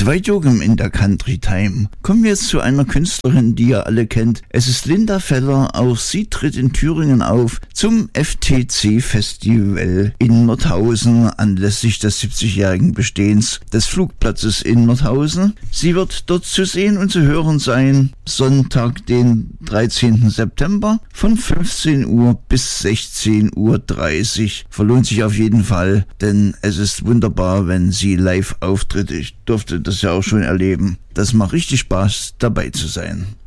Dwight Yoakam in der Country Time. Kommen wir jetzt zu einer Künstlerin, die ihr alle kennt. Es ist Linda Feller. Auch sie tritt in Thüringen auf zum FTC-Festival in Nordhausen anlässlich des 70-jährigen Bestehens des Flugplatzes in Nordhausen. Sie wird dort zu sehen und zu hören sein, Sonntag, den 13. September von 15 Uhr bis 16:30 Uhr. Verlohnt sich auf jeden Fall, denn es ist wunderbar, wenn sie live auftritt. Ich durfte das ja auch schon erleben. Das macht richtig Spaß, dabei zu sein.